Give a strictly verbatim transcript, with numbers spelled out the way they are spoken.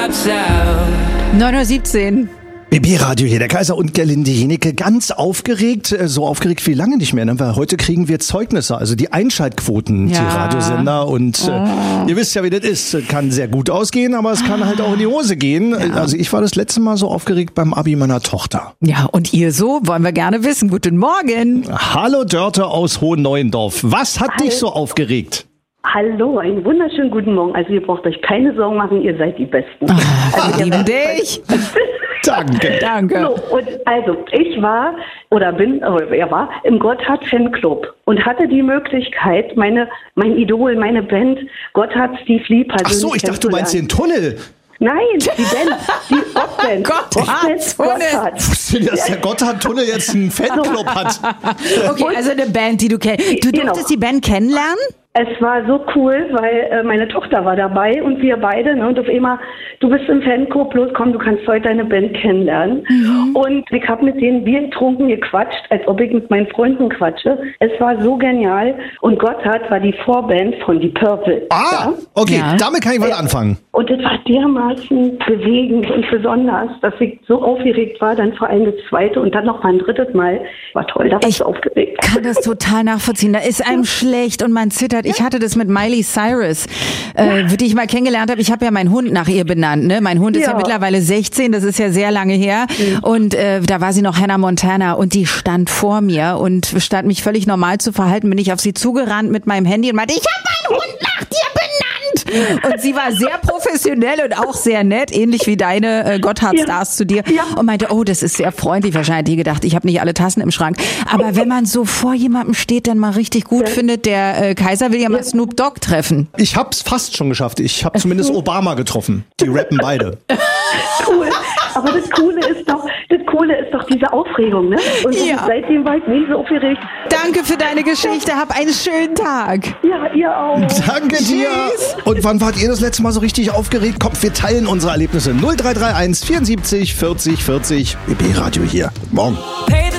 neun Uhr siebzehn. B B-Radio hier, der Kaiser und Gerlinde Jenecke, ganz aufgeregt, so aufgeregt wie lange nicht mehr, ne? Weil heute kriegen wir Zeugnisse, also die Einschaltquoten, ja. Die Radiosender und oh. äh, ihr wisst ja, wie das ist, kann sehr gut ausgehen, aber es kann halt auch in die Hose gehen. Ja. Also ich war das letzte Mal so aufgeregt beim Abi meiner Tochter. Ja, und ihr so, wollen wir gerne wissen. Guten Morgen. Hallo Dörte aus Hohenneuendorf, was hat Hi. dich so aufgeregt? Hallo, einen wunderschönen guten Morgen. Also ihr braucht euch keine Sorgen machen, ihr seid die Besten. Also wir lieben dich. Danke. Danke. So, und also ich war oder bin, oder er war im Gotthard Fanclub und hatte die Möglichkeit, meine mein Idol, meine Band Gotthard Steve Lee persönlich. Ach so, ich dachte, du meinst den Tunnel. Nein, die Band, die Rockband. Gotthard-Tunnel. Wusstest du, dass der Gotthard-Tunnel jetzt einen Fanclub hat? Okay, also eine Band, die du kennst. Du Genau. durftest die Band kennenlernen? Es war so cool, weil äh, meine Tochter war dabei und wir beide, ne, und auf einmal, du bist im Fanclub, los komm, du kannst heute deine Band kennenlernen. Mhm. Und ich habe mit denen Bier getrunken, gequatscht, als ob ich mit meinen Freunden quatsche. Es war so genial und Gotthard war die Vorband von Deep Purple. Ah, ja? Okay, ja. Damit kann ich mal ja. anfangen. Und das war dermaßen bewegend und besonders, dass ich so aufgeregt war, dann vor allem das zweite und dann noch mal ein drittes Mal. War toll, da war ich so aufgeregt. Ich kann das total nachvollziehen. Da ist einem schlecht und man zittert. Ich hatte das mit Miley Cyrus, äh, die ich mal kennengelernt habe. Ich habe ja meinen Hund nach ihr benannt. Ne? Mein Hund ist ja. ja mittlerweile sechzehn, das ist ja sehr lange her. Mhm. Und äh, da war sie noch Hannah Montana und die stand vor mir und statt mich völlig normal zu verhalten, bin ich auf sie zugerannt mit meinem Handy und meinte, ich habe meinen Hund nach dir benannt. Und sie war sehr professionell und auch sehr nett, ähnlich wie deine äh, Gotthard-Stars ja. zu dir. Ja. Und meinte, oh, das ist sehr freundlich. Wahrscheinlich die gedacht, ich habe nicht alle Tassen im Schrank. Aber wenn man so vor jemandem steht, dann mal richtig gut ja. findet, der äh, Kaiser will ja mal Snoop Dogg treffen. Ich hab's fast schon geschafft. Ich habe zumindest Obama getroffen. Die rappen beide. Cool. Aber das Coole ist doch, das Coole ist doch diese Aufregung, ne? Und ja. seitdem war ich nie so aufgeregt. Danke für deine Geschichte. Hab einen schönen Tag. Ja, ihr auch. Danke Tschüss. dir. Und wann wart ihr das letzte Mal so richtig aufgeregt? Kommt, wir teilen unsere Erlebnisse. null drei drei eins vierundsiebzig vierzig vierzig. B B-Radio hier. Guten Morgen.